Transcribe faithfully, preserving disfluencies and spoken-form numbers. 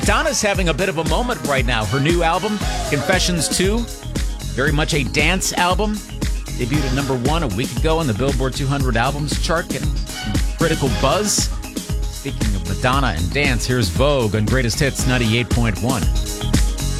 Donna's having a bit of a moment right now. Her new album, Confessions two, very much a dance album. Debuted at number one a week ago on the Billboard two hundred albums chart, getting some critical buzz. Speaking of Madonna and dance, here's Vogue on Greatest Hits ninety-eight point one.